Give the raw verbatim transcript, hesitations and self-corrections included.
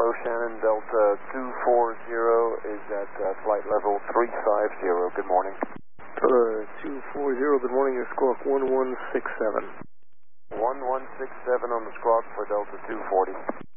Hello, Shannon. Delta two four zero is at uh, flight level three five zero. Good morning. Uh, two four zero, good morning. Your squawk one one six seven. one one six seven on the squawk for Delta two forty.